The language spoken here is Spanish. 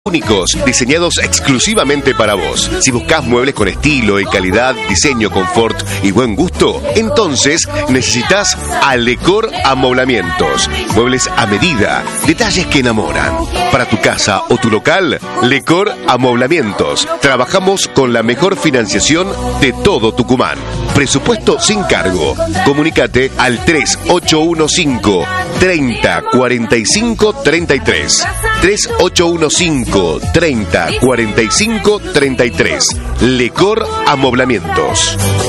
Únicos, diseñados exclusivamente para vos. Si buscas muebles con estilo y calidad, diseño, confort y buen gusto, entonces necesitas Alecor Amoblamientos. Muebles a medida, detalles que enamoran. Para tu casa o tu local, Lecor Amoblamientos. Trabajamos con la mejor financiación de todo Tucumán. Presupuesto sin cargo. Comunícate al 3815 30 45 33. 3815 30 45 33. Lecor Amoblamientos.